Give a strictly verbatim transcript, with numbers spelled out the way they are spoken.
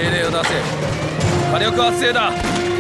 命令を出せ。火力発生だ。